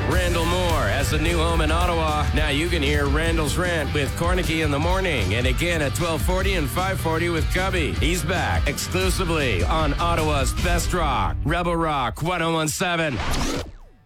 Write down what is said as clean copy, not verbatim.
Randall Moore has a new home in Ottawa. Now you can hear Randall's Rant with Cornicky in the morning and again at 12:40 and 5:40 with Cubby. He's back exclusively on Ottawa's Best Rock, Rebel Rock 101.7.